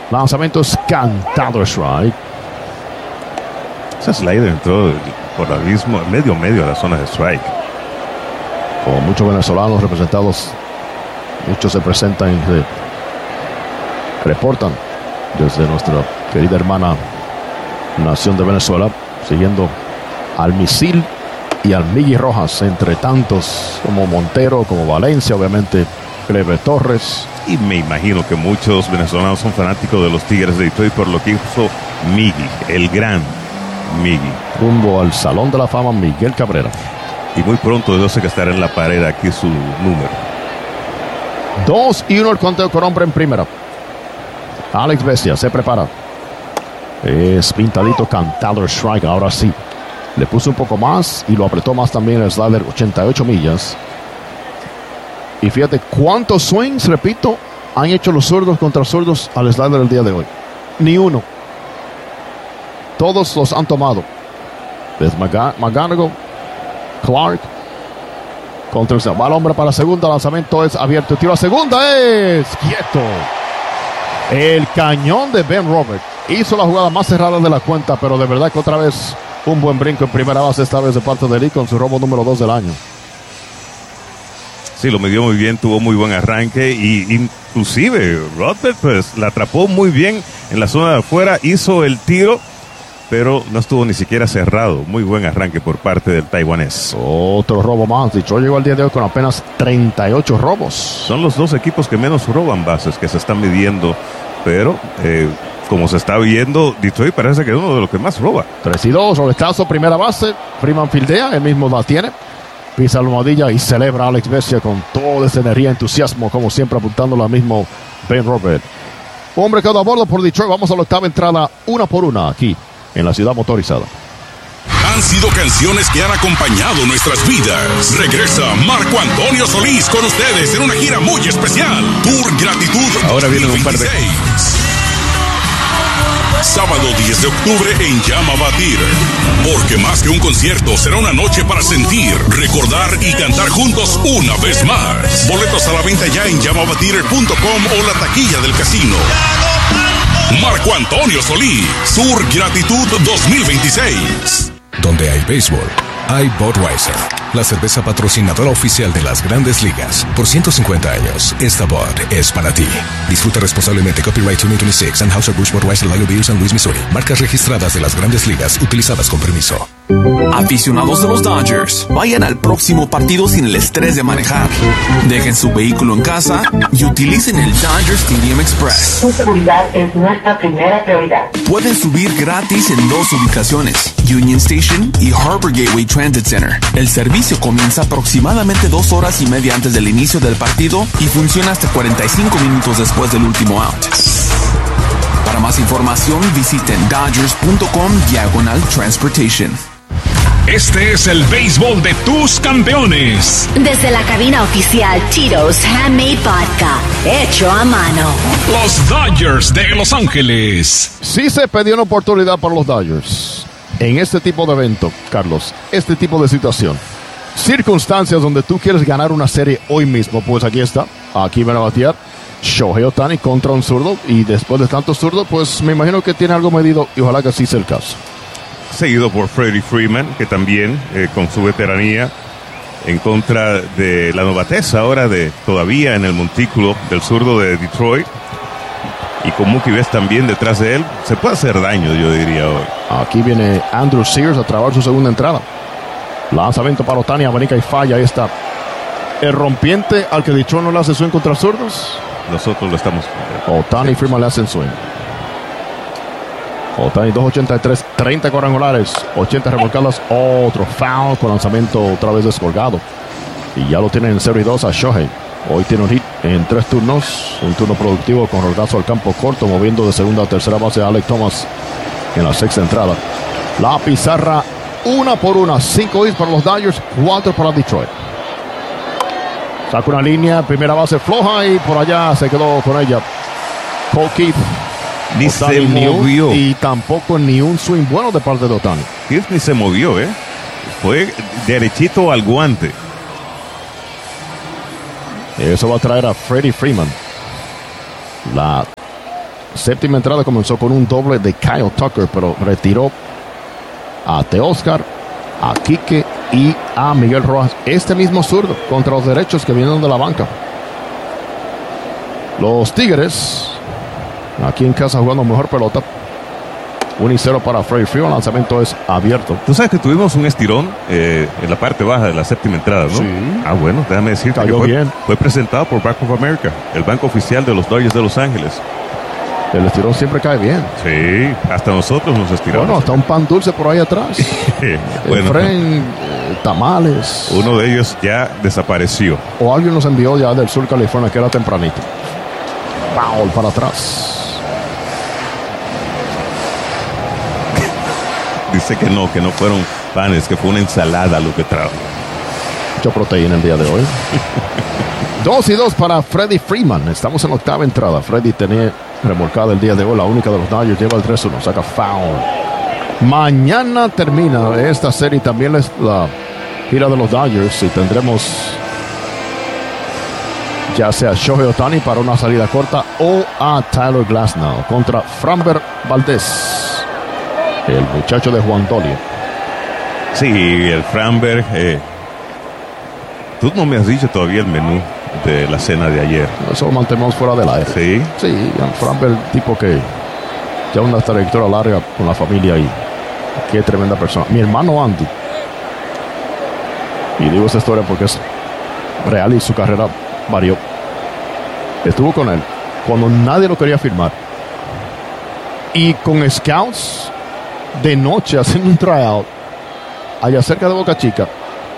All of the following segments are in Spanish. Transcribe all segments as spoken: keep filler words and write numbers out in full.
Lanzamiento es cantado, strike. Ese slider entró por el mismo, medio medio de la zona de strike. Con muchos venezolanos representados, muchos se presentan y se reportan desde nuestra querida hermana nación de Venezuela, siguiendo al Misil y al Miggy Rojas, entre tantos como Montero, como Valencia, obviamente Clever Torres. Y me imagino que muchos venezolanos son fanáticos de los Tigres de Detroit por lo que hizo Miggy, el gran Miggy. Rumbo al Salón de la Fama, Miguel Cabrera. Y muy pronto yo sé que estará en la pared aquí su número. Dos y uno el conteo con hombre en primera. Alex Bestia se prepara. Es pintadito, cantado, strike. Ahora sí. Le puso un poco más y lo apretó más también el slider, ochenta y ocho millas. Y fíjate cuántos swings, repito, han hecho los zurdos contra zurdos al slider el día de hoy. Ni uno. Todos los han tomado. Desde McGonigal, Clark. Contra el va el hombre para segunda. Lanzamiento es abierto. Tiro a segunda. Es quieto. El cañón de Ben Robert hizo la jugada más cerrada de la cuenta, pero de verdad que otra vez un buen brinco en primera base, esta vez de parte de Lee con su robo número dos del año. Sí, lo midió muy bien, tuvo muy buen arranque y inclusive Robert pues la atrapó muy bien en la zona de afuera, hizo el tiro, pero no estuvo ni siquiera cerrado. Muy buen arranque por parte del taiwanés. Otro robo más. Detroit llegó al día de hoy con apenas treinta y ocho robos. Son los dos equipos que menos roban bases que se están midiendo, pero eh, como se está viendo, Detroit parece que es uno de los que más roba. tres y dos, roletazo, primera base. Freeman fildea, él mismo la tiene. Pisa la almohadilla y celebra a Alex Bestia con toda esa energía, entusiasmo, como siempre apuntando al mismo Ben Robert. Hombre quedó a bordo por Detroit. Vamos a la octava entrada, una por una, aquí en la ciudad motorizada. Han sido canciones que han acompañado nuestras vidas. Regresa Marco Antonio Solís con ustedes en una gira muy especial. Tour Gratitud Ahora vienen un par de... Sábado diez de octubre en Llama Theater. Porque más que un concierto, será una noche para sentir, recordar y cantar juntos una vez más. Boletos a la venta ya en llama theater punto com o la taquilla del casino. Marco Antonio Solís, Tour Gratitud dos mil veintiséis. Donde hay béisbol, hay Budweiser, la cerveza patrocinadora oficial de las Grandes Ligas. Por ciento cincuenta años, esta Bud es para ti. Disfruta responsablemente. Copyright dos mil veintiséis, Anheuser-Busch Budweiser, Lager Beer, San Luis, Missouri. Marcas registradas de las Grandes Ligas, utilizadas con permiso. Aficionados de los Dodgers, vayan al próximo partido sin el estrés de manejar. Dejen su vehículo en casa y utilicen el Dodger Stadium Express. Su seguridad es nuestra primera prioridad. Pueden subir gratis en dos ubicaciones, Union Station y Harbor Gateway Transit Center. El servicio comienza aproximadamente dos horas y media antes del inicio del partido y funciona hasta cuarenta y cinco minutos después del último out. Para más información, visiten dodgers punto com diagonal transportation. Este es el béisbol de tus campeones. Desde la cabina oficial Tito's Handmade Vodka, hecho a mano. Los Dodgers de Los Ángeles. Sí se pidió una oportunidad para los Dodgers en este tipo de evento, Carlos, este tipo de situación. Circunstancias donde tú quieres ganar una serie hoy mismo, pues aquí está, aquí van a batear Shohei Ohtani contra un zurdo, y después de tanto zurdo, pues me imagino que tiene algo medido y ojalá que así sea el caso. Seguido por Freddie Freeman, que también eh, con su veteranía en contra de la novateza ahora de todavía en el montículo del zurdo de Detroit, y con Mookie Betts también detrás de él, se puede hacer daño, yo diría hoy. Aquí viene Andrew Sears a trabar su segunda entrada. Lanzamiento para Ohtani, abanica y falla. Ahí está el rompiente al que Detroit no le hace swing contra zurdos. Nosotros lo estamos. Ohtani y Freeman le hacen swing. Ohtani dos ochenta y tres, treinta cuadrangulares, ochenta remolcadas, otro foul con lanzamiento otra vez descolgado. Y ya lo tienen en cero y dos a Shohei. Hoy tiene un hit en tres turnos, un turno productivo con rodazo al campo corto, moviendo de segunda a tercera base a Alec Thomas en la sexta entrada. La pizarra una por una, cinco hits para los Dodgers, cuatro para Detroit. Saca una línea, primera base floja y por allá se quedó con ella Cole Keith. Ni Ohtani, se movió. Ni un, y tampoco ni un swing bueno de parte de Ohtani. Keith ni se movió, ¿eh? Fue derechito al guante. Eso va a traer a Freddie Freeman. La séptima entrada comenzó con un doble de Kyle Tucker, pero retiró a Teóscar, a Quique y a Miguel Rojas. Este mismo zurdo contra los derechos que vienen de la banca. Los Tigres, aquí en casa jugando mejor pelota. uno y cero para Freddie Freeman. El lanzamiento es abierto. Tú sabes que tuvimos un estirón eh, en la parte baja de la séptima entrada, ¿no? Sí. Ah, bueno, déjame decirte Cayó que fue, bien. fue presentado por Bank of America, el banco oficial de los Dodgers de Los Ángeles. El estirón siempre cae bien. Sí, hasta nosotros nos estiramos. Bueno, hasta un pan dulce por ahí atrás. Bueno, Efren, eh, tamales. uno de ellos ya desapareció. O alguien nos envió ya del sur California, que era tempranito. Foul para atrás. Dice que no, que no fueron panes, que fue una ensalada lo que trajo. Mucha proteína el día de hoy. Dos y dos para Freddie Freeman. Estamos en la octava entrada. Freddie tenía remolcada el día de hoy. La única de los Dodgers lleva el tres uno. Saca foul. Mañana termina esta serie. También es la gira de los Dodgers. Y tendremos ya sea Shohei Ohtani para una salida corta o a Tyler Glasnow contra Framber Valdez, el muchacho de Juan Dolio. Sí, el Framber. Eh, tú no me has dicho todavía el menú de la cena de ayer. Eso lo mantenemos fuera del aire. Sí. Sí, el Framber, tipo que ya una trayectoria larga con la familia y qué tremenda persona. Mi hermano Andy, y digo esta historia porque es real y su carrera varió. Estuvo con él cuando nadie lo quería firmar. Y con scouts de noche haciendo un tryout allá cerca de Boca Chica.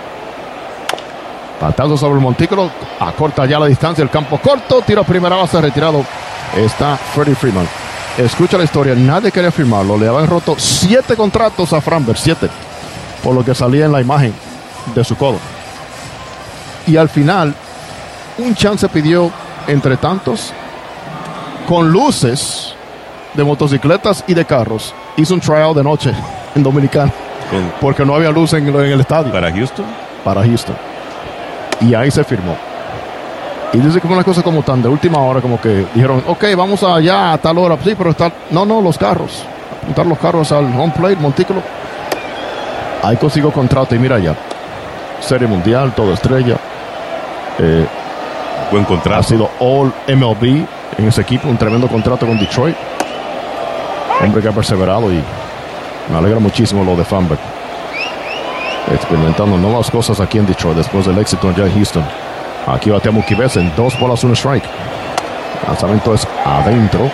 Patazo sobre el montículo, acorta ya la distancia, el campo corto, tiro a primera base, retirado. Está Freddie Freeman. Escucha la historia, nadie quería firmarlo. Le habían roto siete contratos a Framber, siete, por lo que salía en la imagen de su codo. Y al final, un chance pidió entre tantos, con luces de motocicletas y de carros. Hizo un tryout de noche en Dominicana, Con, porque no había luz en, en el estadio. ¿Para Houston? Para Houston. Y ahí se firmó. Y dice que fue una cosa como tan de última hora, como que dijeron, ok, vamos allá a tal hora. Sí, pero está, no, no, los carros. Apuntar los carros al home plate, montículo. Ahí consiguió contrato y mira ya. Serie Mundial, todo estrella. Eh, Buen contrato. ha sido All M L B en ese equipo, un tremendo contrato con Detroit. Hombre que ha perseverado y me alegra muchísimo lo de Framber. Experimentando nuevas cosas aquí en Detroit después del éxito allá en Houston. Aquí batea Mookie Betts en dos bolas, un strike. El lanzamiento es adentro.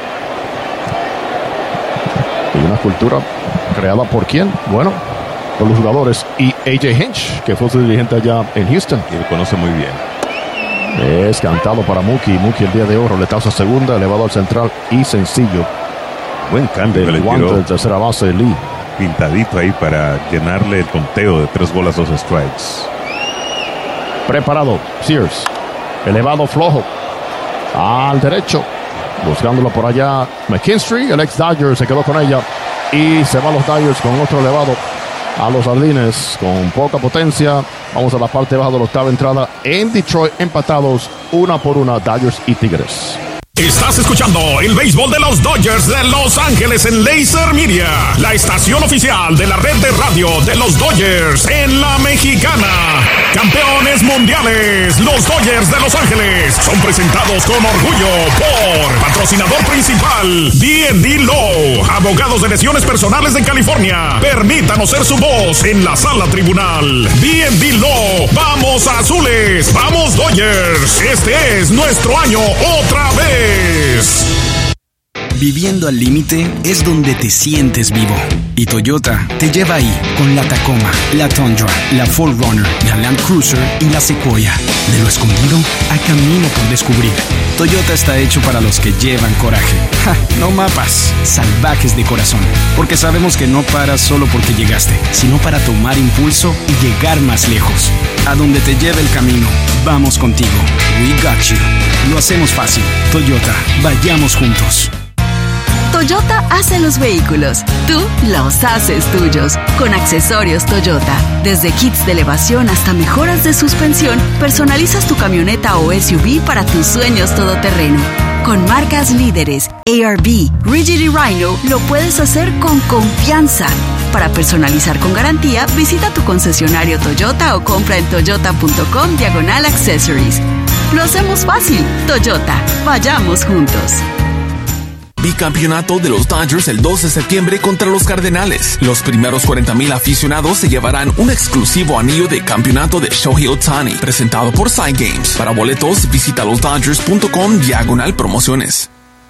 Y una cultura creada por quién? Bueno, por los jugadores y A J Hinch, que fue su dirigente allá en Houston. Y lo conoce muy bien. Es cantado para Mookie. Mookie el día de hoy, roletazo a segunda, elevado al central y sencillo. Buen cambio que Del le guante tiró, de tercera base, Lee. pintadito ahí para llenarle el conteo de tres bolas, dos strikes. Preparado, Sears. Elevado flojo. Al derecho. Buscándolo por allá. McKinstry, el ex Dodger, se quedó con ella. Y se van los Dodgers con otro elevado a los jardines con poca potencia. Vamos a la parte baja de la octava entrada en Detroit, empatados una por una, Dodgers y Tigres. Estás escuchando el béisbol de los Dodgers de Los Ángeles en Laser Media, la estación oficial de la red de radio de los Dodgers en la Mexicana. Campeones mundiales, los Dodgers de Los Ángeles son presentados con orgullo por patrocinador principal D and D Law, abogados de lesiones personales en California. Permítanos ser su voz en la sala tribunal. D and D Law, vamos azules, vamos Dodgers. Este es nuestro año otra vez. Viviendo al límite es donde te sientes vivo. Y Toyota te lleva ahí con la Tacoma, la Tundra, la cuatro runner, la Land Cruiser y la Sequoia. De lo escondido a camino por descubrir. Toyota está hecho para los que llevan coraje. Ja, no mapas, salvajes de corazón. Porque sabemos que no paras solo porque llegaste, sino para tomar impulso y llegar más lejos. A donde te lleve el camino, vamos contigo. We got you. Lo hacemos fácil. Toyota, vayamos juntos. Toyota hace los vehículos, tú los haces tuyos. Con accesorios Toyota, desde kits de elevación hasta mejoras de suspensión, personalizas tu camioneta o S U V para tus sueños todoterreno. Con marcas líderes, A R B, Rigid y Rhino, lo puedes hacer con confianza. Para personalizar con garantía, visita tu concesionario Toyota o compra en toyota.com diagonal accessories. Lo hacemos fácil. Toyota, vayamos juntos. Bicampeonato de los Dodgers el dos de septiembre contra los Cardenales. Los primeros cuarenta mil aficionados se llevarán un exclusivo anillo de campeonato de Shohei Ohtani, presentado por Side Games. Para boletos, visita losdodgers.com diagonal promociones.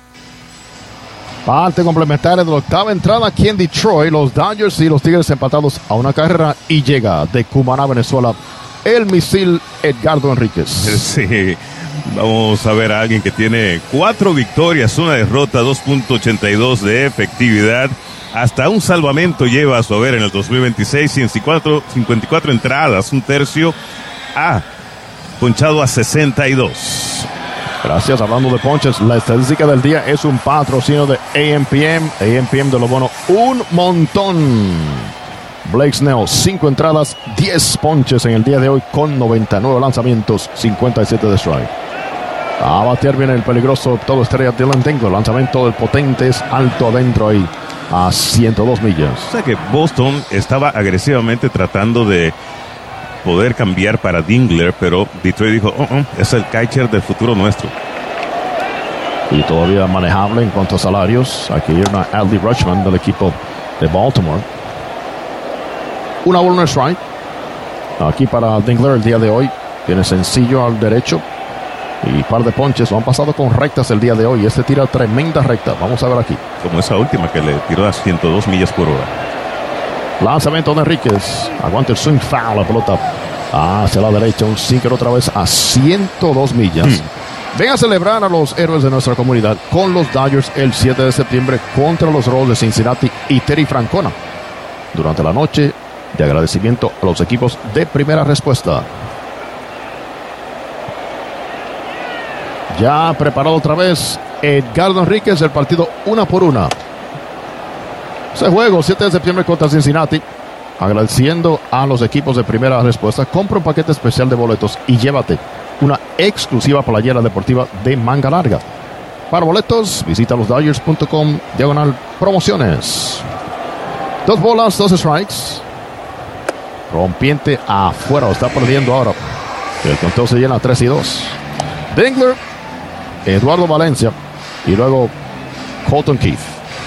Parte complementaria de la octava entrada aquí en Detroit. Los Dodgers y los Tigres empatados a una carrera y llega de Cumaná, Venezuela, el misil Edgardo Enríquez. Sí. Vamos a ver a alguien que tiene cuatro victorias, una derrota, dos punto ochenta y dos de efectividad. Hasta un salvamento lleva a su haber en el dos mil veintiséis, cincuenta y cuatro entradas, un tercio. Ha ponchado a sesenta y dos. Gracias, hablando de ponches, la estadística del día es un patrocinio de A M P M. A M P M de lo bueno, un montón. Blake Snell, cinco entradas, diez ponches en el día de hoy con noventa y nueve lanzamientos, cincuenta y siete de strike. A batear viene el peligroso todo estrella Dylan Dingler. Lanzamiento del potente es alto adentro ahí a ciento dos millas. O sea que Boston estaba agresivamente tratando de poder cambiar para Dingler, pero Detroit dijo, oh, oh, es el catcher del futuro nuestro. Y todavía manejable en cuanto a salarios. Aquí hay una Adley Rutschman del equipo de Baltimore. Una bola, un strike. Aquí para Dingler el día de hoy. Tiene sencillo al derecho. Y par de ponches. Lo han pasado con rectas el día de hoy. Este tira tremenda recta. Vamos a ver aquí. Como esa última que le tiró a ciento dos millas por hora. Lanzamiento de Enríquez. Aguanta el swing foul. La pelota hacia la derecha. Un sinker otra vez a ciento dos millas. Mm. Ven a celebrar a los héroes de nuestra comunidad con los Dodgers el siete de septiembre contra los Royals de Cincinnati y Terry Francona. Durante la noche de agradecimiento a los equipos de primera respuesta. Ya preparado otra vez Edgardo Enríquez, el partido una por una. Ese juego, siete de septiembre contra Cincinnati. Agradeciendo a los equipos de primera respuesta. Compra un paquete especial de boletos y llévate una exclusiva playera deportiva de manga larga. Para boletos, visita los dodgers punto com diagonal promociones. Dos bolas, dos strikes. Rompiente afuera, lo está perdiendo ahora. El conteo se llena tres y dos. Dingler, Eduardo Valencia y luego Colton Keith.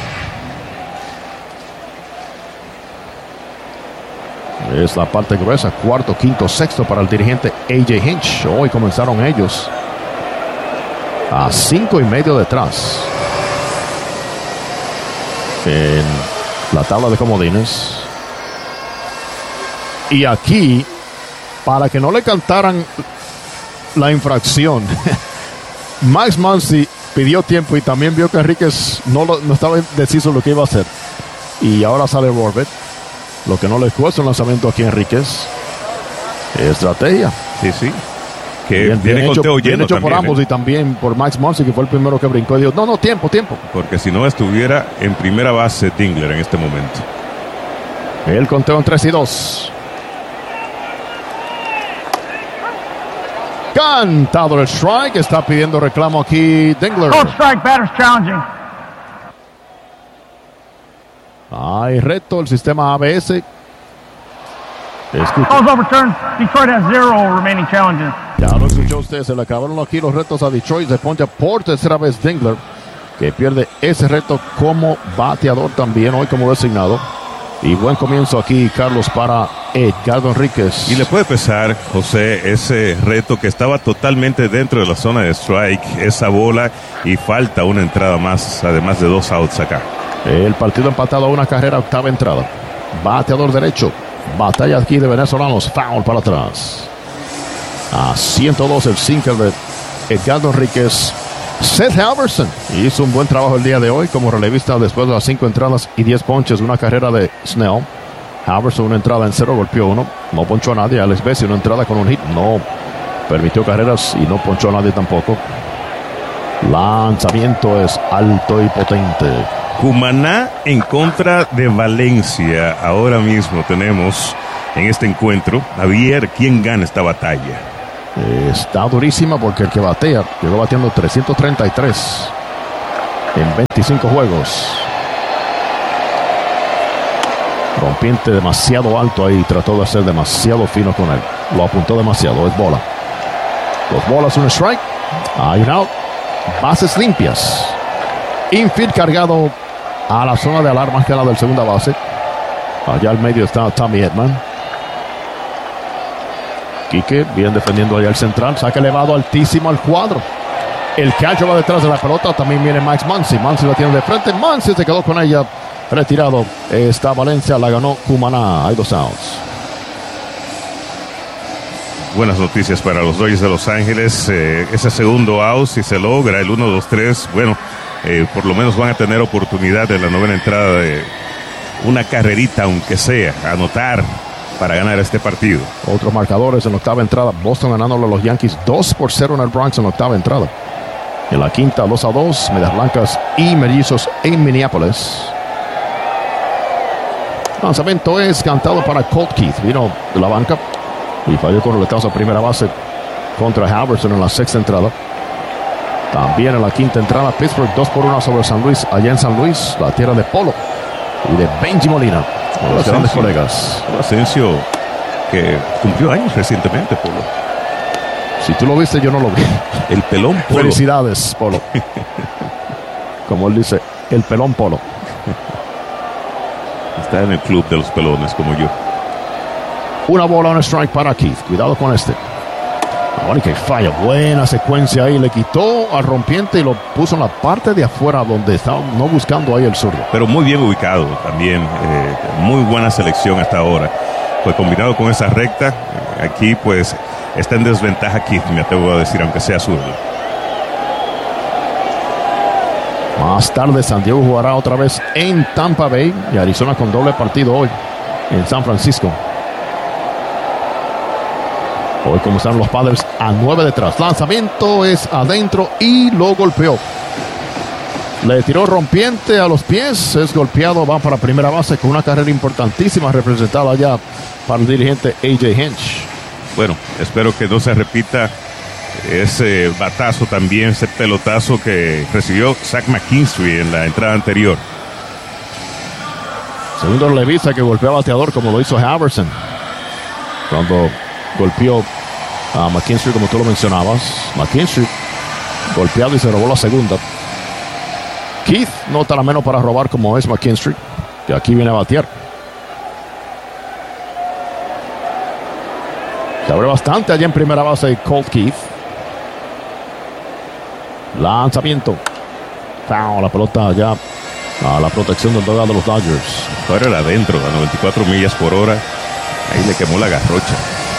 Es la parte gruesa, cuarto, quinto, sexto para el dirigente A J Hinch. Hoy comenzaron ellos a cinco y medio detrás en la tabla de comodines. Y aquí, para que no le cantaran la infracción, Max Muncy pidió tiempo y también vio que Enríquez no, lo, no estaba deciso lo que iba a hacer. Y ahora sale Robert, lo que no le cuesta un lanzamiento aquí a Enríquez. Estrategia. Sí, sí. Que bien, tiene bien conteo hecho, bien lleno hecho también, por ambos ¿eh? Y también por Max Muncy, que fue el primero que brincó y dijo, no, no, tiempo, tiempo. Porque si no estuviera en primera base Dingler en este momento. El conteo en tres y dos. Cantado el strike. Está pidiendo reclamo aquí Dingler. Cold strike, batter's challenging. Hay reto, el sistema A B S. Escucha. Call's overturned. Detroit has zero remaining challenges. Ya lo escuchó usted, se le acabaron aquí los retos a Detroit. Se poncha por tercera vez Dingler, que pierde ese reto como bateador también hoy como designado. Y buen comienzo aquí, Carlos, para Edgardo Enríquez. Y le puede pesar, José, ese reto que estaba totalmente dentro de la zona de strike, esa bola, y falta una entrada más, además de dos outs acá. El partido empatado a una carrera, octava entrada. Bateador derecho. Batalla aquí de venezolanos. Foul para atrás. A ciento dos el sinker de Edgardo Enríquez. Seth Halverson hizo un buen trabajo el día de hoy como relevista después de las cinco entradas y diez ponches. Una carrera de Snell. Halverson una entrada en cero, golpeó uno. No ponchó a nadie. Alex Bessie una entrada con un hit. No permitió carreras y no ponchó a nadie tampoco. Lanzamiento es alto y potente. Cumaná en contra de Valencia. Ahora mismo tenemos en este encuentro a ver quién gana esta batalla. Eh, está durísima porque el que batea llegó bateando trescientos treinta y tres en veinticinco juegos. Rompiente demasiado alto ahí, trató de ser demasiado fino con él. Lo apuntó demasiado, es bola. Dos bolas, un strike. Hay un out. Bases limpias. Infield cargado a la zona de alarma que es la del segunda base. Allá al medio está Tommy Edman. Quique bien defendiendo allá el central. Saca elevado altísimo al cuadro. El catcher va detrás de la pelota. También viene Max Muncy. Muncy la tiene de frente. Muncy se quedó con ella. Retirado. Está Valencia. La ganó Cumaná. Hay dos outs. Buenas noticias para los Dodgers de Los Ángeles. Eh, ese segundo out, si se logra, el uno dos tres, bueno, eh, por lo menos van a tener oportunidad en la novena entrada de una carrerita, aunque sea, anotar para ganar este partido. Otros marcadores en la octava entrada. Boston ganándole a los Yankees dos por cero en el Bronx en la octava entrada. En la quinta, dos a dos, Medias Blancas y Mellizos en Minneapolis. Lanzamiento es cantado para Colt Keith. Vino de la banca y falló con roletazo a primera base contra Halverson en la sexta entrada. También en la quinta entrada, Pittsburgh dos por uno sobre San Luis, allá en San Luis, la tierra de Polo y de Benji Molina, uno de los grandes colegas. Asensio, que cumplió años recientemente, Polo. Si tú lo viste, yo no lo vi. El pelón Polo. Felicidades, Polo. Como él dice, el pelón Polo. Está en el club de los pelones, como yo. Una bola, un strike para Keith. Cuidado con este. Mónica y falla. Buena secuencia ahí. Le quitó al rompiente y lo puso en la parte de afuera donde estaba no buscando ahí el zurdo. Pero muy bien ubicado también. Eh, muy buena selección hasta ahora. Pues combinado con esa recta, aquí pues está en desventaja Keith, me atrevo a decir, aunque sea zurdo. Más tarde San Diego jugará otra vez en Tampa Bay y Arizona con doble partido hoy en San Francisco. Hoy como están los Padres a nueve detrás. Lanzamiento es adentro y lo golpeó. Le tiró rompiente a los pies. Es golpeado, va para primera base con una carrera importantísima representada ya para el dirigente A J Hinch. Bueno, espero que no se repita ese batazo también, ese pelotazo que recibió Zach McKinstry en la entrada anterior. Segundo Levisa que golpeó a bateador como lo hizo Halverson cuando golpeó a McKinstry, como tú lo mencionabas. McKinstry golpeado y se robó la segunda. Keith no tan a menos para robar como es McKinstry, que aquí viene a batear. Se abre bastante allá en primera base Colt Keith. Lanzamiento. Foul, la pelota allá a la protección del dogado de los Dodgers. Ahora era adentro, a noventa y cuatro millas por hora. Ahí le quemó la garrocha.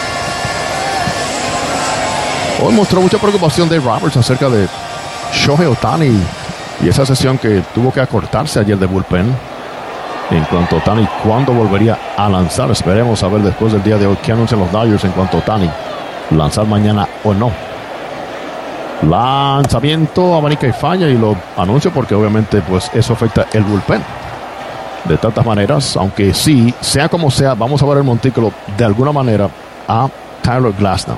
Hoy mostró mucha preocupación Dave Roberts acerca de Shohei Ohtani y esa sesión que tuvo que acortarse ayer de bullpen. En cuanto a Ohtani, ¿cuándo volvería a lanzar? Esperemos a ver después del día de hoy qué anuncian los Dodgers en cuanto a Ohtani. Lanzar mañana o no. Lanzamiento, abanica y falla, y lo anuncio porque obviamente pues eso afecta el bullpen. De tantas maneras, aunque sí, sea como sea, vamos a ver el montículo de alguna manera a Tyler Glasnow.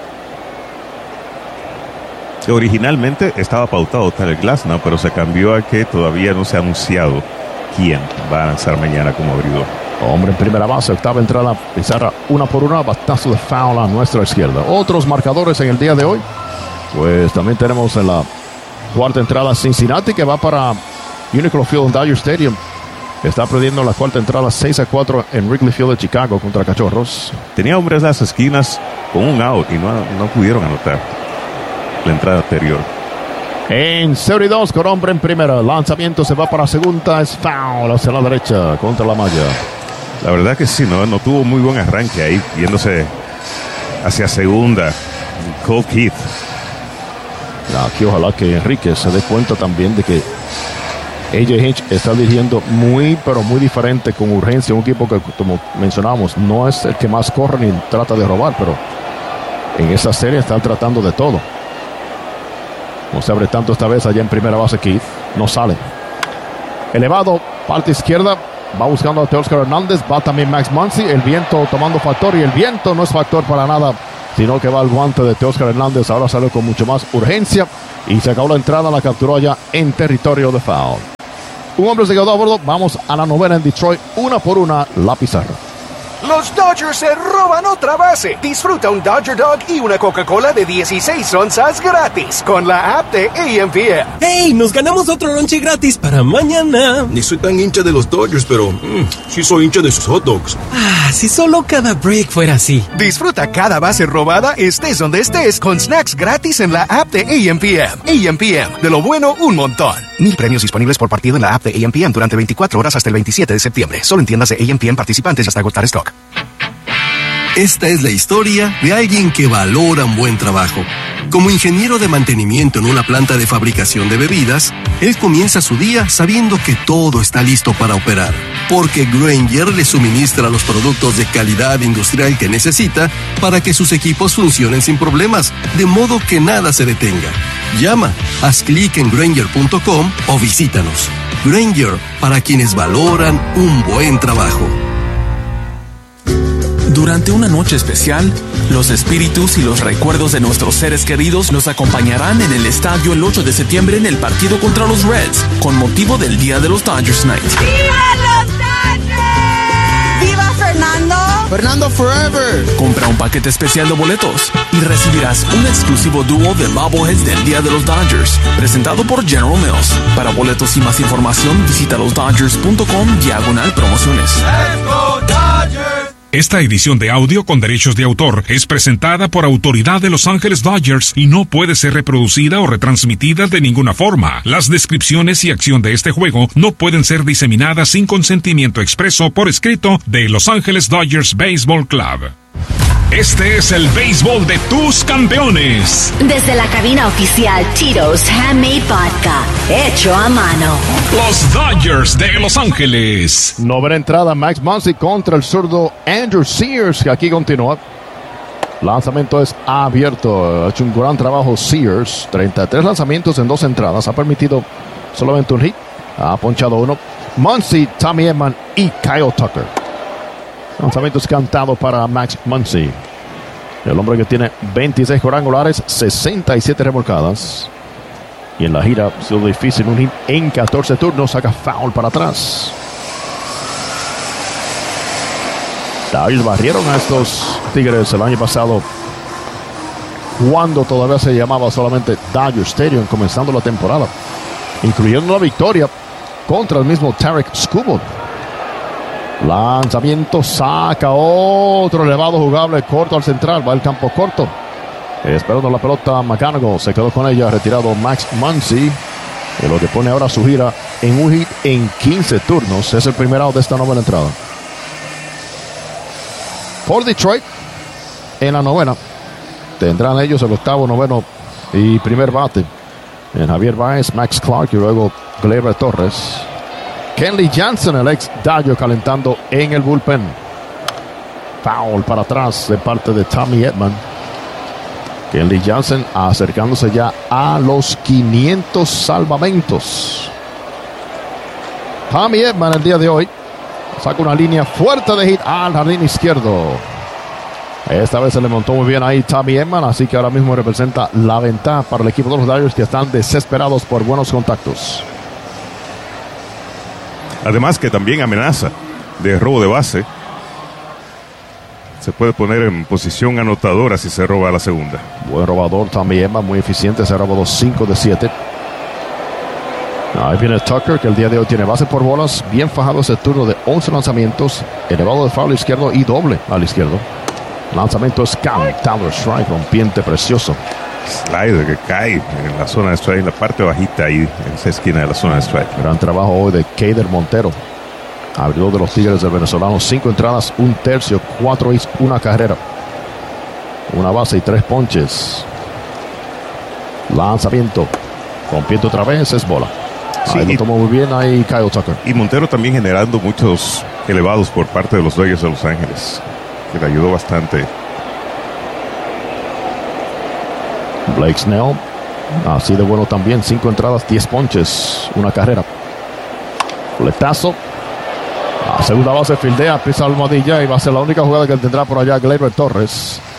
Originalmente estaba pautado Tyler Glasnow, pero se cambió a que todavía no se ha anunciado quién va a lanzar mañana como abridor. Hombre en primera base, octava entrada, pizarra una por una, batazo de foul a nuestra izquierda. Otros marcadores en el día de hoy. Pues también tenemos en la cuarta entrada Cincinnati, que va para Unicron Field en Dodger Stadium. Está perdiendo la cuarta entrada seis a cuatro en Wrigley Field de Chicago contra Cachorros. Tenía hombres en las esquinas con un out y no, no pudieron anotar la entrada anterior. En cero y dos con hombre en primera. Lanzamiento se va para segunda. Es foul hacia la derecha contra la malla. La verdad que sí, no, no tuvo muy buen arranque ahí, yéndose hacia segunda. Colt Keith. Aquí ojalá que Enrique se dé cuenta también de que A J Hinch está dirigiendo muy, pero muy diferente, con urgencia. Un equipo que, como mencionábamos, no es el que más corre ni trata de robar, pero en esa serie están tratando de todo. No se abre tanto esta vez allá en primera base Keith. No sale. Elevado, parte izquierda. Va buscando a Teoscar Hernández. Va también Max Muncy. El viento tomando factor y el viento no es factor para nada sino que va al guante de Teóscar Hernández. Ahora sale con mucho más urgencia y se acabó la entrada, la capturó allá en territorio de foul. Un hombre se quedó a bordo. Vamos a la novena en Detroit, una por una la pizarra. Los Dodgers se roban otra base. Disfruta un Dodger Dog y una Coca-Cola de dieciséis onzas gratis con la app de A M P M. ¡Hey! Nos ganamos otro lonche gratis para mañana. Ni soy tan hincha de los Dodgers, pero mmm, sí soy hincha de sus hot dogs. Ah, si solo cada break fuera así. Disfruta cada base robada, estés donde estés, con snacks gratis en la app de A M P M. A M P M, de lo bueno, un montón. Mil premios disponibles por partido en la app de A M P M durante veinticuatro horas hasta el veintisiete de septiembre. Solo en tiendas de A M P M participantes hasta agotar stock. Esta es la historia de alguien que valora un buen trabajo. Como ingeniero de mantenimiento en una planta de fabricación de bebidas, él comienza su día sabiendo que todo está listo para operar, porque Grainger le suministra los productos de calidad industrial que necesita para que sus equipos funcionen sin problemas, de modo que nada se detenga. Llama, haz clic en Grainger punto com o visítanos. Grainger, para quienes valoran un buen trabajo. Durante una noche especial, los espíritus y los recuerdos de nuestros seres queridos nos acompañarán en el estadio el ocho de septiembre en el partido contra los Reds, con motivo del Día de los Dodgers Night. ¡Viva los Dodgers! ¡Viva Fernando! ¡Fernando Forever! Compra un paquete especial de boletos y recibirás un exclusivo dúo de bobbleheads del Día de los Dodgers, presentado por General Mills. Para boletos y más información, visita los dodgers punto com diagonal promociones. ¡Let's go Dodgers! Esta edición de audio con derechos de autor es presentada por autoridad de Los Ángeles Dodgers y no puede ser reproducida o retransmitida de ninguna forma. Las descripciones y acción de este juego no pueden ser diseminadas sin consentimiento expreso por escrito de Los Ángeles Dodgers Baseball Club. Este es el béisbol de tus campeones. Desde la cabina oficial Tito's Handmade Vodka, hecho a mano. Los Dodgers de Los Ángeles. Novena entrada, Max Muncy contra el zurdo Andrew Sears, que aquí continúa. Lanzamiento es abierto. Ha hecho un gran trabajo Sears. treinta y tres lanzamientos en dos entradas. Ha permitido solamente un hit. Ha ponchado uno. Muncy, Tommy Edman y Kyle Tucker. Lanzamientos cantados para Max Muncy. El hombre que tiene veintiséis cuadrangulares, sesenta y siete remolcadas. Y en la gira ha sido difícil un hit en catorce turnos. Saca foul para atrás. Dodgers barrieron a estos Tigres el año pasado, cuando todavía se llamaba solamente Dodger Stadium, comenzando la temporada, incluyendo la victoria contra el mismo Tarek Skubal. Lanzamiento, saca otro elevado jugable, corto al central, va al campo corto. Esperando la pelota, McGonigal se quedó con ella, retirado Max Muncy, y lo que pone ahora su gira en un hit en quince turnos. Es el primer out de esta novena entrada. Por Detroit, en la novena, tendrán ellos el octavo, noveno y primer bate. En Javier Baez, Max Clark y luego Gleyber Torres. Kenley Jansen, el ex Dodger, calentando en el bullpen. Foul para atrás de parte de Tommy Edman. Kenley Jansen acercándose ya a los quinientos salvamentos. Tommy Edman el día de hoy saca una línea fuerte de hit al jardín izquierdo. Esta vez se le montó muy bien ahí Tommy Edman, así que ahora mismo representa la ventaja para el equipo de los Dodgers, que están desesperados por buenos contactos. Además que también amenaza de robo de base. Se puede poner en posición anotadora si se roba la segunda. Buen robador Tommy Edman, muy eficiente, se ha robado cinco de siete. Ahí viene Tucker, que el día de hoy tiene base por bolas, bien fajado ese turno de once lanzamientos, elevado de foul izquierdo y doble al izquierdo. Lanzamiento es cantado, strike, rompiente precioso. Slider que cae en la zona de strike, en la parte bajita ahí, en esa esquina de la zona de strike. Gran trabajo hoy de Keider Montero, abridor de los Tigres del venezolano. Cinco entradas, un tercio, cuatro hits, una carrera, una base y tres ponches. Lanzamiento, rompiente otra vez, es bola. Ahí sí, lo tomó muy bien ahí Kyle Tucker. Y Montero también generando muchos elevados por parte de los Dodgers de Los Ángeles, que le ayudó bastante. Blake Snell, así de bueno también, cinco entradas, diez ponches, una carrera. Fletazo, a segunda base fildea, pisa la almohadilla y va a ser la única jugada que tendrá por allá Gleyber Torres.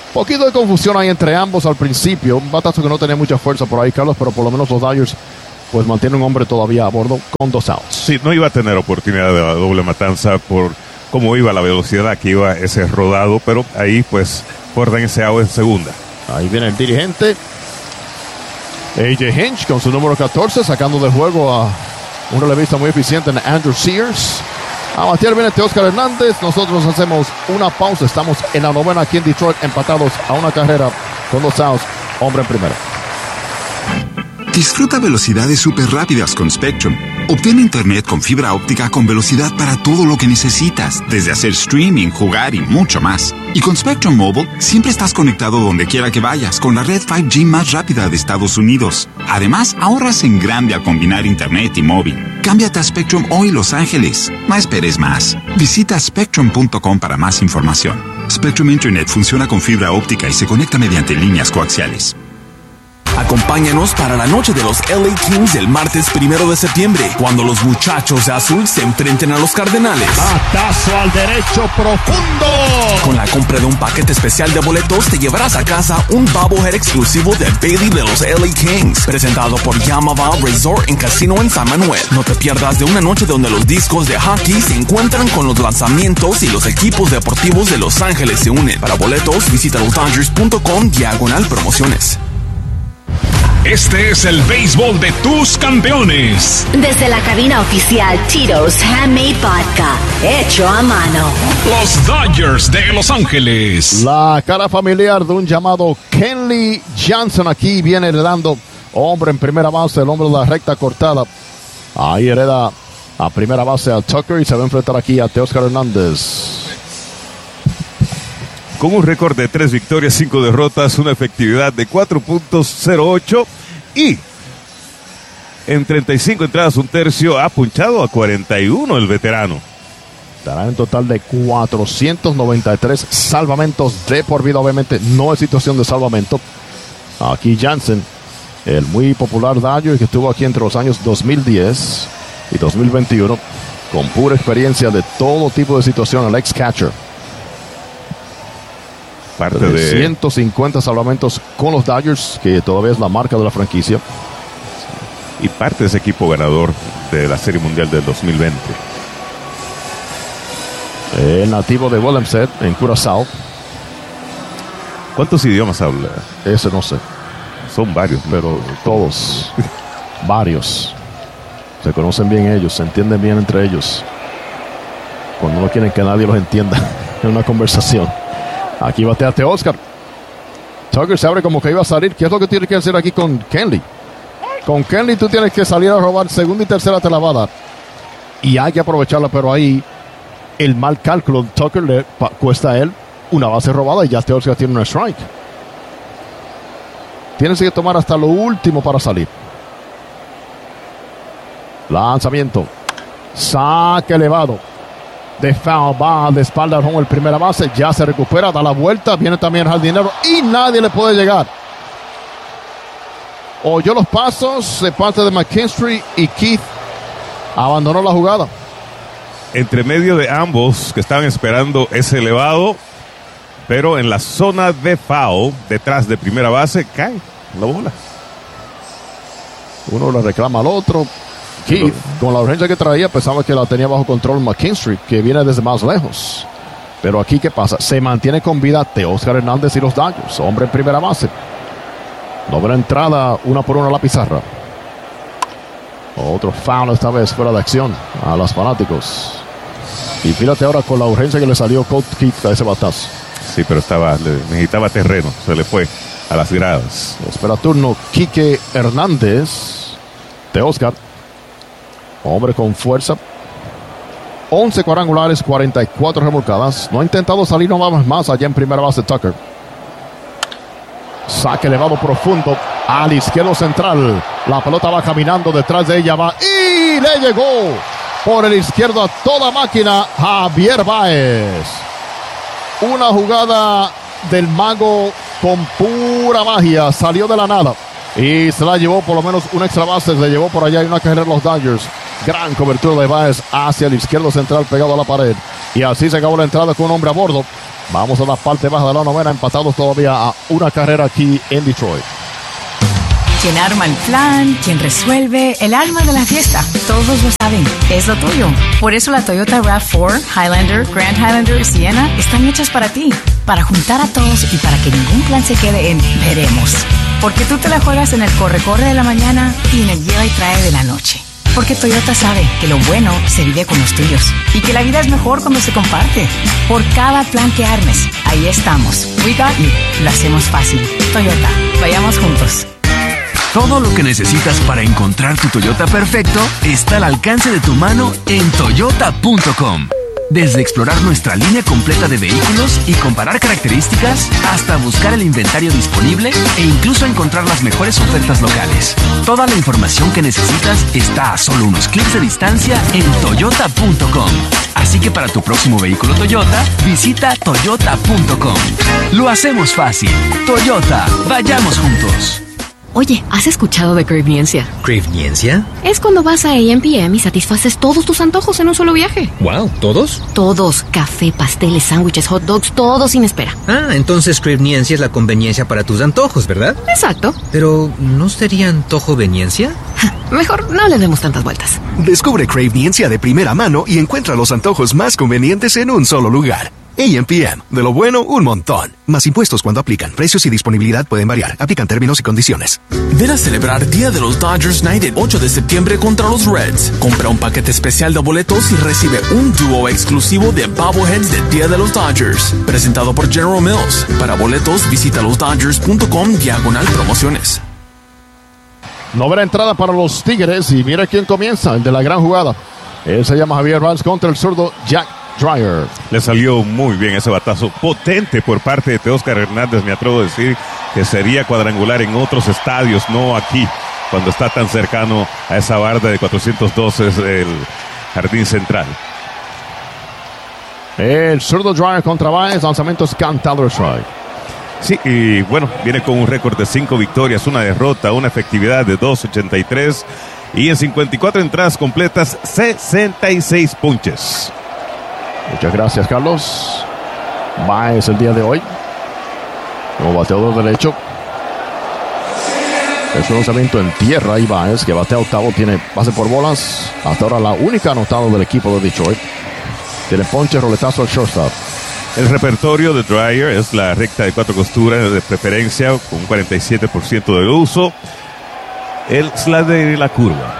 Poquito de confusión ahí entre ambos al principio. Un batazo que no tenía mucha fuerza por ahí, Carlos, pero por lo menos los Dodgers pues mantienen un hombre todavía a bordo con dos outs. Sí, no iba a tener oportunidad de la doble matanza por cómo iba la velocidad que iba ese rodado, pero ahí pues guardan ese out en segunda. Ahí viene el dirigente A J Hinch con su número catorce, sacando del juego a un relevista muy eficiente en Andrew Sears. A batear viene Teóscar Hernández. Nosotros hacemos una pausa. Estamos en la novena aquí en Detroit, empatados a una carrera con dos outs, hombre en primera. Disfruta velocidades súper rápidas con Spectrum. Obtén internet con fibra óptica con velocidad para todo lo que necesitas, desde hacer streaming, jugar y mucho más. Y con Spectrum Mobile, siempre estás conectado donde quiera que vayas, con la red cinco G más rápida de Estados Unidos. Además, ahorras en grande al combinar internet y móvil. Cámbiate a Spectrum hoy, Los Ángeles. No esperes más. Visita spectrum punto com para más información. Spectrum Internet funciona con fibra óptica y se conecta mediante líneas coaxiales. Acompáñanos para la noche de los L A Kings el martes primero de septiembre, cuando los muchachos de azul se enfrenten a los Cardenales. Batazo al derecho profundo. Con la compra de un paquete especial de boletos, te llevarás a casa un bobblehead exclusivo de Bailey de los L A Kings, presentado por Yamava Resort and Casino en San Manuel. No te pierdas de una noche donde los discos de hockey se encuentran con los lanzamientos y los equipos deportivos de Los Ángeles se unen. Para boletos, visita los dodgers punto com diagonal promociones. Este es el béisbol de tus campeones. Desde la cabina oficial Tito's Handmade Vodka, hecho a mano. Los Dodgers de Los Ángeles. La cara familiar de un llamado Kenley Jansen aquí viene heredando. Hombre en primera base, el hombre de la recta cortada. Ahí hereda a primera base a Tucker y se va a enfrentar aquí a Teóscar Hernández. Con un récord de tres victorias, cinco derrotas, una efectividad de cuatro punto cero ocho y en treinta y cinco entradas un tercio ha punchado a cuarenta y uno el veterano. Estará en total de cuatrocientos noventa y tres salvamentos de por vida. Obviamente no es situación de salvamento. Aquí Jansen, el muy popular Dodger que estuvo aquí entre los años dos mil diez y dos mil veintiuno, con pura experiencia de todo tipo de situación, el ex catcher. Parte de ciento cincuenta salvamentos con los Dodgers, que todavía es la marca de la franquicia. Y parte de ese equipo ganador de la Serie Mundial del dos mil veinte. El nativo de Willemstad, en Curazao. ¿Cuántos idiomas habla? Ese no sé. Son varios, pero todos. Varios. Se conocen bien ellos, se entienden bien entre ellos. Cuando no quieren que nadie los entienda en una conversación. Aquí batea Teóscar. Tucker se abre como que iba a salir. ¿Qué es lo que tiene que hacer aquí con Kenley? Con Kenley tú tienes que salir a robar. Segunda y tercera te la va a dar. Y hay que aprovecharla, pero ahí el mal cálculo de Tucker le pa- cuesta a él una base robada y ya Teóscar tiene un strike. Tienes que tomar hasta lo último para salir. Lanzamiento. Saque elevado. De foul, va de espalda al primera base, ya se recupera, da la vuelta, viene también el jardinero y nadie le puede llegar. Oyó los pasos de parte de McKinstry y Keith abandonó la jugada. Entre medio de ambos que estaban esperando ese elevado, pero en la zona de foul, detrás de primera base, cae la bola. Uno le reclama al otro. Keith, con la urgencia que traía, pensaba que la tenía bajo control McKinstry, que viene desde más lejos. Pero aquí, ¿qué pasa? Se mantiene con vida Teóscar Hernández y los Dodgers. Hombre en primera base. Novena entrada, una por una a la pizarra. Otro foul esta vez fuera de acción a los fanáticos. Y fíjate ahora con la urgencia que le salió Colt Keith a ese batazo. Sí, pero estaba, le, necesitaba terreno, se le fue a las gradas. Espera turno Quique Hernández. Teóscar. Hombre con fuerza. once cuadrangulares, cuarenta y cuatro remolcadas. No ha intentado salir, no vamos más allá en primera base Tucker. Saque elevado profundo al izquierdo central. La pelota va caminando, detrás de ella va y le llegó por el izquierdo a toda máquina Javier Báez. Una jugada del mago con pura magia. Salió de la nada y se la llevó por lo menos una extra base. Le llevó por allá y una carrera de los Dodgers. Gran cobertura de Báez hacia el izquierdo central pegado a la pared. Y así se acabó la entrada con un hombre a bordo. Vamos a la parte baja de la novena, empatados todavía a una carrera aquí en Detroit. Quien arma el plan, quien resuelve, el alma de la fiesta. Todos lo saben, es lo tuyo. Por eso la Toyota RAV cuatro, Highlander, Grand Highlander y Sienna están hechas para ti. Para juntar a todos y para que ningún plan se quede en veremos. Porque tú te la juegas en el corre-corre de la mañana y en el lleva y trae de la noche. Porque Toyota sabe que lo bueno se vive con los tuyos. Y que la vida es mejor cuando se comparte. Por cada plan que armes, ahí estamos. We got you. Lo hacemos fácil. Toyota, vayamos juntos. Todo lo que necesitas para encontrar tu Toyota perfecto está al alcance de tu mano en toyota punto com. Desde explorar nuestra línea completa de vehículos y comparar características, hasta buscar el inventario disponible e incluso encontrar las mejores ofertas locales. Toda la información que necesitas está a solo unos clics de distancia en toyota punto com. Así que para tu próximo vehículo Toyota, visita toyota punto com. Lo hacemos fácil. Toyota, vayamos juntos. Oye, ¿has escuchado de Cravniencia? ¿Cravniencia? Es cuando vas a A M P M y satisfaces todos tus antojos en un solo viaje. Wow, ¿todos? Todos. Café, pasteles, sándwiches, hot dogs, todo sin espera. Ah, entonces Cravniencia es la conveniencia para tus antojos, ¿verdad? Exacto. Pero, ¿no sería antojoveniencia? Mejor no le demos tantas vueltas. Descubre Cravniencia de primera mano y encuentra los antojos más convenientes en un solo lugar. A M P M. De lo bueno, un montón. Más impuestos cuando aplican. Precios y disponibilidad pueden variar. Aplican términos y condiciones. Ven a celebrar Día de los Dodgers Night el ocho de septiembre contra los Reds. Compra un paquete especial de boletos y recibe un dúo exclusivo de bobbleheads de Día de los Dodgers. Presentado por General Mills. Para boletos, visita los dodgers punto com diagonal promociones. Novena entrada para los Tigres y mira quién comienza, el de la gran jugada. Él se llama Javier Baez contra el zurdo Jack Dreyer. Le salió muy bien ese batazo potente por parte de Teóscar Hernández. Me atrevo a decir que sería cuadrangular en otros estadios, no aquí, cuando está tan cercano a esa barda de cuatrocientos doce, es el jardín central. El zurdo Dreyer contra Baez, lanzamientos cantado strike. Sí, y bueno, viene con un récord de cinco victorias, una derrota, una efectividad de dos ochenta y tres y en cincuenta y cuatro entradas completas, sesenta y seis ponches. Muchas gracias, Carlos. Baez el día de hoy como bateador derecho. Es un lanzamiento en tierra y Baez, que batea octavo, tiene base por bolas. Hasta ahora la única anotada del equipo de Detroit. Tiene ponche, roletazo al shortstop. El repertorio de Dreyer es la recta de cuatro costuras de preferencia con un cuarenta y siete por ciento de uso. El slider y la curva.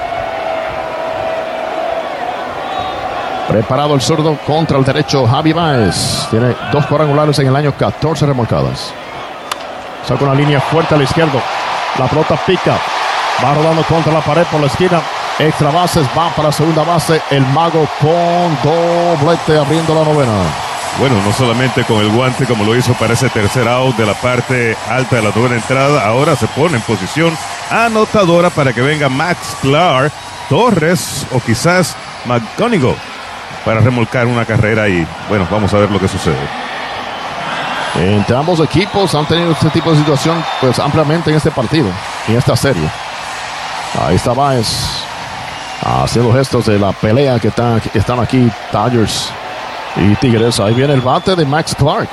Preparado el zurdo contra el derecho Javi Baez. Tiene dos cuadrangulares en el año, catorce remolcadas. Saca una línea fuerte al izquierdo. La pelota pica. Va rodando contra la pared por la esquina. Extra bases, va para segunda base. El mago con doblete abriendo la novena. Bueno, no solamente con el guante como lo hizo para ese tercer out de la parte alta de la novena entrada. Ahora se pone en posición anotadora para que venga Max Clark, Torres o quizás McGonigal para remolcar una carrera y, bueno, vamos a ver lo que sucede. Entre ambos equipos han tenido este tipo de situación pues ampliamente en este partido, en esta serie. Ahí está Baez haciendo gestos de la pelea que, está, que están aquí Dodgers y Tigres. Ahí viene el bate de Max Clark.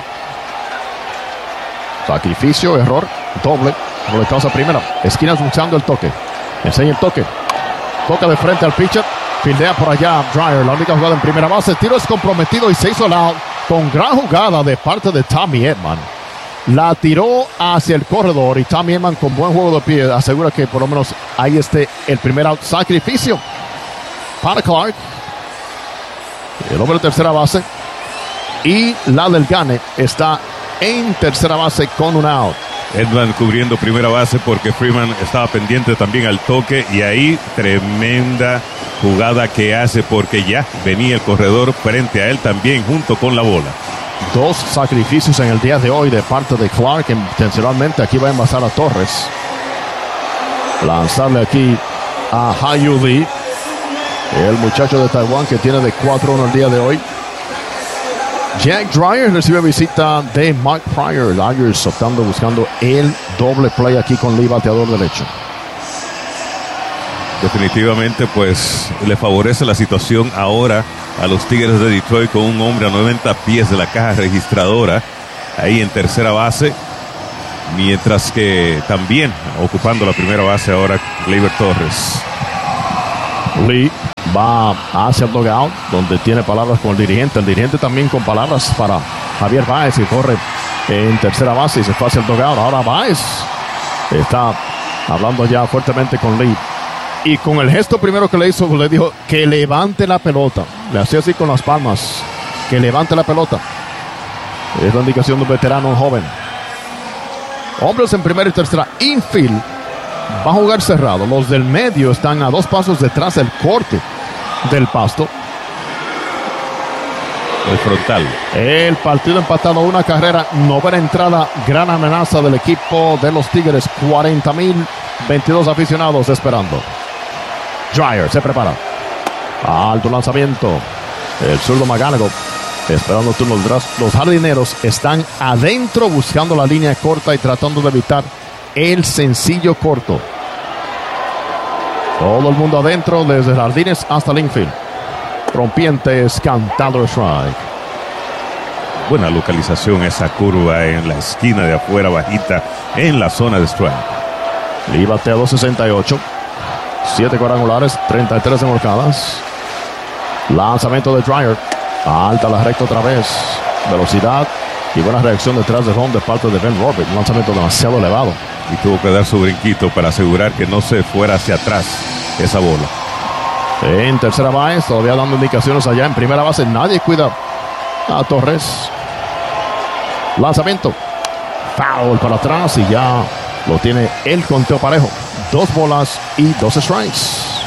Sacrificio, error, doble. No le causa primera. Esquinas buscando el toque. Enseña el toque. Toca de frente al pitcher. Fildea por allá Dreyer, la única jugada en primera base. Tiro es comprometido y se hizo el out con gran jugada de parte de Tommy Edman. La tiró hacia el corredor y Tommy Edman con buen juego de pie asegura que por lo menos ahí esté el primer out. Sacrificio para Clark. El hombre de tercera base. Y la del Gane está en tercera base con un out. Edman cubriendo primera base porque Freeman estaba pendiente también al toque y ahí tremenda jugada que hace porque ya venía el corredor frente a él también junto con la bola. Dos sacrificios en el día de hoy de parte de Clark. Intencionalmente aquí va a envasar a Torres. Lanzarle aquí a Hayu Lee, el muchacho de Taiwán que tiene de cuatro uno el día de hoy. Jack Dreyer recibe visita de Mike Pryor. Dodgers optando, buscando el doble play aquí con Lee, bateador derecho. definitivamente pues le favorece la situación ahora a los Tigres de Detroit con un hombre a noventa pies de la caja registradora ahí en tercera base, mientras que también ocupando la primera base ahora Gleyber Torres. Lee va hacia el dugout donde tiene palabras con el dirigente, el dirigente también con palabras para Javier Báez, y corre en tercera base y se fue hacia el dugout. Ahora Báez está hablando ya fuertemente con Lee, y con el gesto primero que le hizo, le dijo que levante la pelota, le hacía así con las palmas, que levante la pelota. Es la indicación de un veterano, un joven. Hombres en primera y tercera, infield va a jugar cerrado, los del medio están a dos pasos detrás del corte del pasto. El frontal. El partido empatado, una carrera, novena entrada, gran amenaza del equipo de los Tigres, cuarenta mil veintidós aficionados esperando. Dreyer se prepara, alto lanzamiento, el zurdo McGanigal esperando turno del draft. Los jardineros están adentro buscando la línea corta y tratando de evitar el sencillo corto. Todo el mundo adentro, desde jardines hasta el infield. Rompientes, cantado strike. Buena localización esa curva en la esquina de afuera bajita en la zona de strike. Lee batea dos sesenta y ocho, siete cuadrangulares, treinta y tres remolcadas. Lanzamiento de Dreyer, alta la recta otra vez, velocidad y buena reacción detrás de home de parte de Ben Robert. Un lanzamiento demasiado elevado y tuvo que dar su brinquito para asegurar que no se fuera hacia atrás esa bola. En tercera base, todavía dando indicaciones allá en primera base, nadie cuida a Torres. Lanzamiento, foul para atrás y ya lo tiene el conteo parejo. Dos bolas y dos strikes.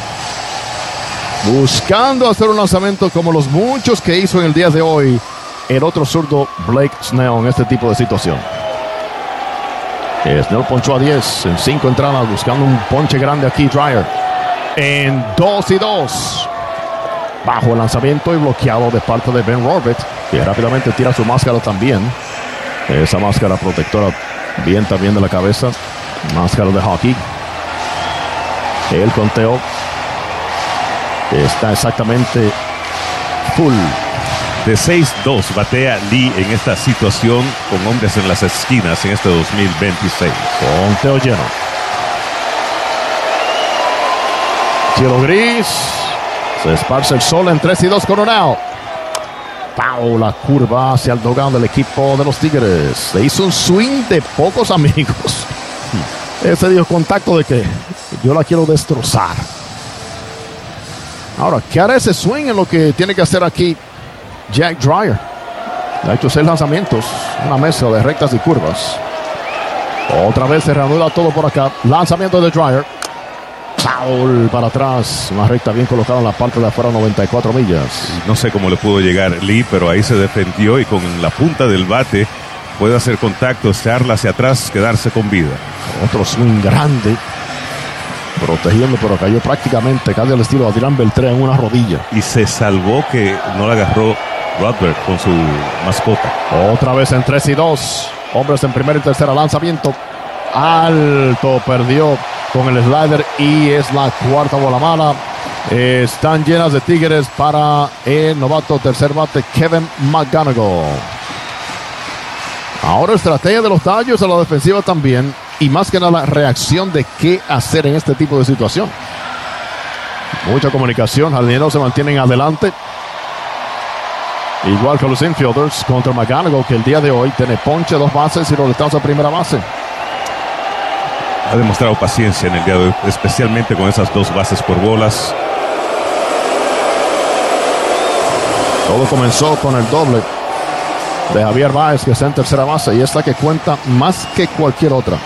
Buscando hacer un lanzamiento como los muchos que hizo en el día de hoy el otro zurdo Blake Snell en este tipo de situación. Snell ponchó a diez en cinco entradas, buscando un ponche grande aquí. Dreyer en dos y dos. Bajo el lanzamiento y bloqueado de parte de Ben Robert, que rápidamente tira su máscara también. Esa máscara protectora bien también de la cabeza. Máscara de hockey. El conteo está exactamente full. De seis dos batea Lee en esta situación con hombres en las esquinas en este dos mil veintiséis. Conteo lleno. Cielo gris. Se esparce el sol en tres y dos Coronado. Pau, la curva hacia el dugout del equipo de los Tigres. Se hizo un swing de pocos amigos. Ese dio contacto de que yo la quiero destrozar. Ahora, ¿qué hará ese swing en lo que tiene que hacer aquí Jack Dreyer? Ha hecho seis lanzamientos, una mezcla de rectas y curvas. Otra vez se reanuda todo por acá. Lanzamiento de Dreyer. Foul para atrás. Una recta bien colocada en la parte de afuera, noventa y cuatro millas. No sé cómo le pudo llegar Lee, pero ahí se defendió y con la punta del bate puede hacer contacto, echarla hacia atrás, quedarse con vida. Otro swing grande, protegiendo, pero cayó prácticamente casi al estilo de Adrián Beltré en una rodilla. Y se salvó que no la agarró Rodberg con su mascota. Otra vez en tres y dos. Hombres en primera y tercera. Lanzamiento alto, perdió con el slider y es la cuarta bola mala. Están llenas de Tigres para el novato tercer bate Kevin McGanigal. Ahora estrategia de los Dodgers a la defensiva también, y más que nada la reacción de qué hacer en este tipo de situación. Mucha comunicación, jardineros se mantienen adelante, igual que los infielders contra McGanigal, que el día de hoy tiene ponche, dos bases y roletados a primera base. Ha demostrado paciencia en el día de hoy, especialmente con esas dos bases por bolas. Todo comenzó con el doble de Javier Báez, que está en tercera base, y es la que cuenta más que cualquier otra.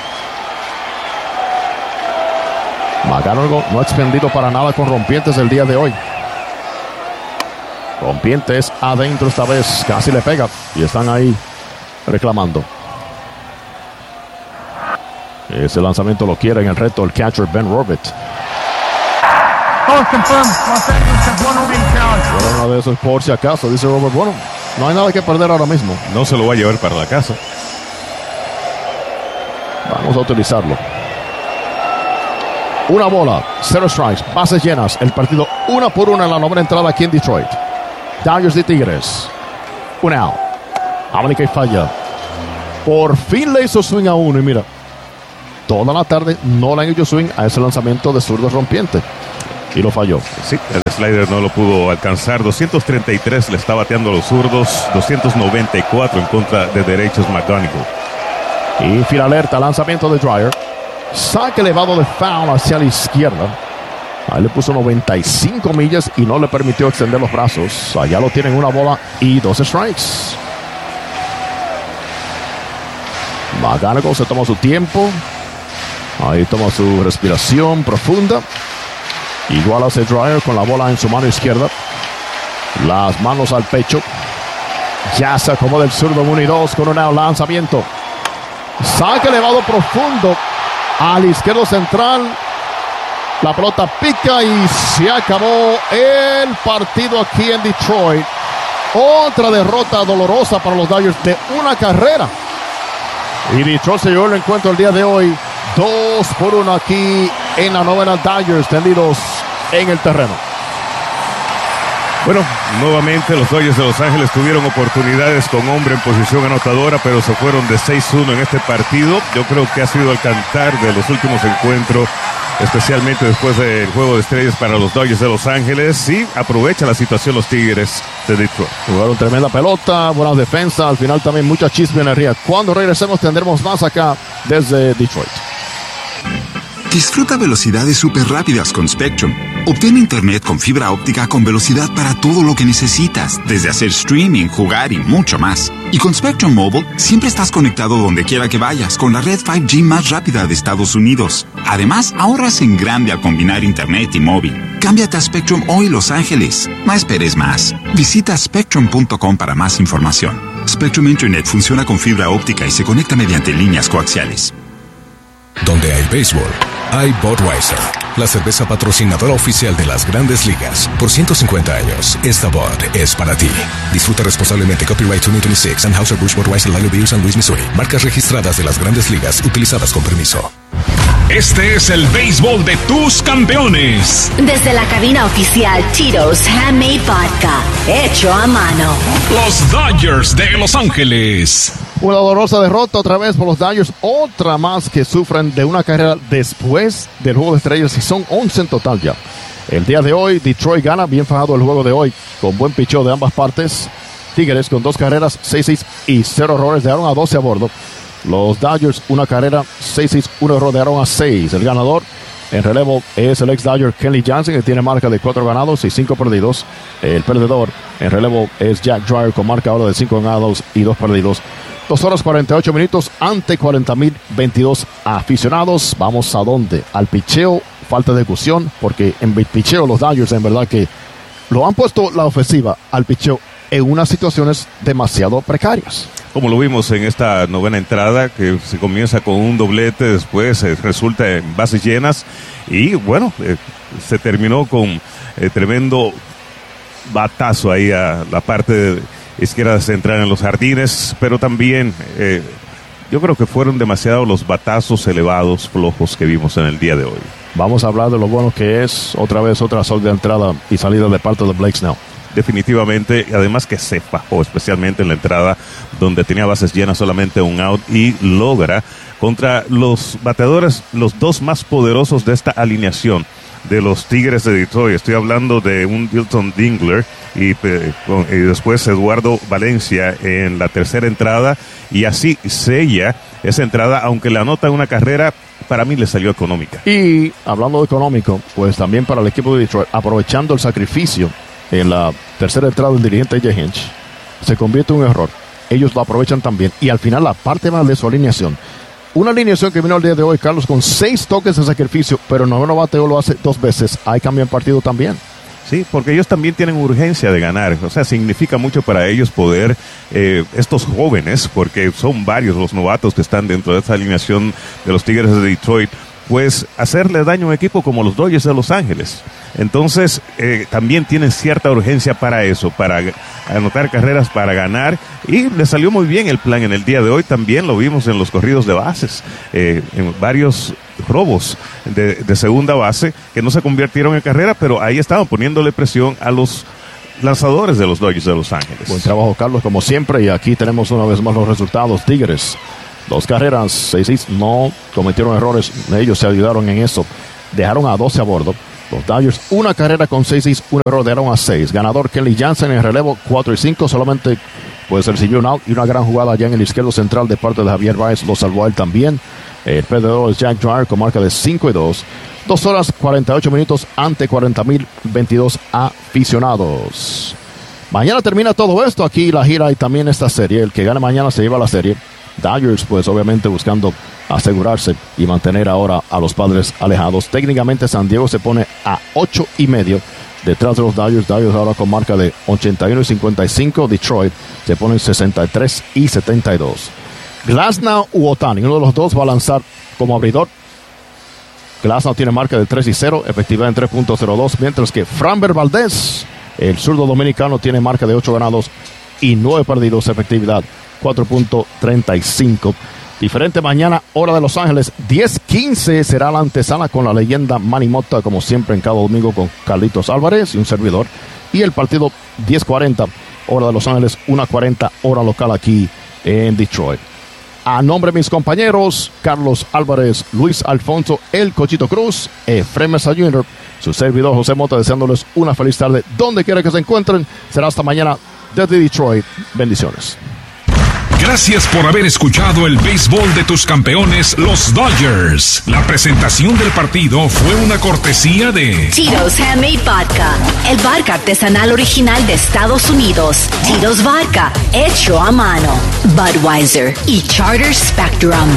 McGanigal no ha expendido para nada con rompientes el día de hoy. Rompientes adentro esta vez, casi le pega, y están ahí reclamando. Ese lanzamiento lo quiere en el reto el catcher Ben Robert. Bueno, uno de esos por si acaso, dice Robert. Bueno, no hay nada que perder ahora mismo. No se lo va a llevar para la casa. Vamos a utilizarlo. Una bola, cero strikes, bases llenas. El partido una por una en la novena entrada aquí en Detroit. Dodgers de Tigres. Un out. Abre que falla. Por fin le hizo swing a uno y mira, toda la tarde no le han hecho swing a ese lanzamiento de zurdo rompiente. Y lo falló. Sí, el slider no lo pudo alcanzar. doscientos treinta y tres le está bateando a los zurdos. doscientos noventa y cuatro en contra de derechos McGonigal. Y fila alerta, lanzamiento de Dreyer. Saque elevado de foul hacia la izquierda. Ahí le puso noventa y cinco millas y no le permitió extender los brazos. Allá lo tienen, una bola y dos strikes. McGonigal se toma su tiempo. Ahí toma su respiración profunda. Igual hace Dreyer con la bola en su mano izquierda. Las manos al pecho. Ya se acomoda el zurdo en uno y dos con un lanzamiento. Saque elevado profundo al izquierdo central. La pelota pica y se acabó el partido aquí en Detroit. Otra derrota dolorosa para los Dodgers de una carrera. Y Detroit se llevó el encuentro el día de hoy. Dos por uno aquí en la novena. Dodgers tendidos en el terreno. Bueno, nuevamente los Dodgers de Los Ángeles tuvieron oportunidades con hombre en posición anotadora, pero se fueron de seis uno en este partido. Yo creo que ha sido el cantar de los últimos encuentros, especialmente después del juego de estrellas para los Dodgers de Los Ángeles. Y aprovecha la situación los Tigres de Detroit. Jugaron tremenda pelota, buenas defensas, al final también mucha chispa y energía. Cuando regresemos tendremos más acá desde Detroit. Disfruta velocidades súper rápidas con Spectrum. Obtén internet con fibra óptica con velocidad para todo lo que necesitas, desde hacer streaming, jugar y mucho más. Y con Spectrum Mobile, siempre estás conectado donde quiera que vayas con la red cinco G más rápida de Estados Unidos. Además, ahorras en grande al combinar internet y móvil. Cámbiate a Spectrum hoy, Los Ángeles. No esperes más. Visita spectrum punto com para más información. Spectrum Internet funciona con fibra óptica y se conecta mediante líneas coaxiales. Donde hay béisbol, hay Budweiser, la cerveza patrocinadora oficial de las Grandes Ligas. Por ciento cincuenta años, esta Bud es para ti. Disfruta responsablemente. Copyright dos mil veintiséis. Anheuser-Busch Budweiser Lager Beer, San Luis, Missouri. Marcas registradas de las Grandes Ligas, utilizadas con permiso. Este es el béisbol de tus campeones. Desde la cabina oficial Tito's Handmade Vodka, hecho a mano. Los Dodgers de Los Ángeles. Una dolorosa derrota otra vez por los Dodgers. Otra más que sufren de una carrera después del juego de estrellas y son once en total ya. El día de hoy Detroit gana, bien fajado el juego de hoy, con buen picheo de ambas partes. Tigres con dos carreras, seis seis y cero errores, dejaron a doce a bordo. Los Dodgers una carrera, seis seis, uno error, dejaron a seis. El ganador en relevo es el ex Dodger Kenley Jansen, que tiene marca de cuatro ganados y cinco perdidos. El perdedor en relevo es Jack Dreyer con marca ahora de cinco ganados y dos perdidos. Dos horas cuarenta y ocho minutos ante cuarenta mil veintidós aficionados. Vamos a dónde? Al picheo, falta de ejecución, porque en picheo los Dodgers en verdad que lo han puesto la ofensiva al picheo en unas situaciones demasiado precarias. Como lo vimos en esta novena entrada, que se comienza con un doblete, después eh, resulta en bases llenas y bueno, eh, se terminó con eh, tremendo batazo ahí a la parte de izquierda central en los jardines, pero también eh, yo creo que fueron demasiados los batazos elevados, flojos que vimos en el día de hoy. Vamos a hablar de lo bueno que es otra vez otra sólida entrada y salida de parte de Blake Snell. Definitivamente, además que se fajó, especialmente en la entrada donde tenía bases llenas, solamente un out, y logra contra los bateadores, los dos más poderosos de esta alineación de los Tigres de Detroit. Estoy hablando de un Dilton Dingler y, y después Eduardo Valencia en la tercera entrada, y así sella esa entrada, aunque le anota una carrera, para mí le salió económica. Y hablando de económico, pues también para el equipo de Detroit, aprovechando el sacrificio en la tercera entrada del dirigente A J Hinch, se convierte en un error. Ellos lo aprovechan también. Y al final la parte más de su alineación. Una alineación que vino el día de hoy, Carlos, con seis toques de sacrificio, pero el noveno bateo lo hace dos veces. Hay cambio en partido también. Sí, porque ellos también tienen urgencia de ganar. O sea, significa mucho para ellos poder, eh, estos jóvenes, porque son varios los novatos que están dentro de esta alineación de los Tigres de Detroit, pues hacerle daño a un equipo como los Dodgers de Los Ángeles. Entonces, eh, también tienen cierta urgencia para eso, para anotar carreras para ganar, y le salió muy bien el plan en el día de hoy. También lo vimos en los corridos de bases, eh, en varios robos de, de segunda base que no se convirtieron en carrera, pero ahí estaban poniéndole presión a los lanzadores de los Dodgers de Los Ángeles. Buen trabajo, Carlos, como siempre, y aquí tenemos una vez más los resultados. Tigres, dos carreras, seis seis, no cometieron errores, ellos se ayudaron en eso, dejaron a doce a bordo. Los Dodgers, una carrera con seis seis, un error, dejaron a seis. Ganador Kenley Jansen en el relevo, cuatro y cinco, solamente puede ser recibió un out, y una gran jugada allá en el izquierdo central de parte de Javier Baez, lo salvó a él también. El perdedor es Jack Dreyer con marca de cinco y dos. dos horas cuarenta y ocho minutos ante cuarenta mil veintidós aficionados. Mañana termina todo esto, aquí la gira y también esta serie. El que gane mañana se lleva la serie. Dodgers, pues obviamente buscando asegurarse y mantener ahora a los Padres alejados. Técnicamente San Diego se pone a ocho y medio detrás de los Dodgers. Dodgers ahora con marca de ochenta y uno y cincuenta y cinco. Detroit se pone en sesenta y tres y setenta y dos. Glasnow u Ohtani, uno de los dos va a lanzar como abridor. Glasnow tiene marca de tres y cero, efectividad en tres punto cero dos, mientras que Framber Valdez, el zurdo dominicano, tiene marca de ocho ganados y nueve perdidos, efectividad cuatro punto treinta y cinco. Diferente mañana, hora de Los Ángeles, diez quince será la antesala con la leyenda Manny Mota, como siempre en cada domingo con Carlitos Álvarez y un servidor. Y el partido diez cuarenta, hora de Los Ángeles, una cuarenta, hora local aquí en Detroit. A nombre de mis compañeros, Carlos Álvarez, Luis Alfonso, El Cochito Cruz, Efraín Mesa junior, su servidor José Mota, deseándoles una feliz tarde donde quiera que se encuentren. Será hasta mañana desde Detroit. Bendiciones. Gracias por haber escuchado el béisbol de tus campeones, los Dodgers. La presentación del partido fue una cortesía de Tito's Handmade Vodka, el vodka artesanal original de Estados Unidos. Tito's Vodka, hecho a mano. Budweiser y Charter Spectrum.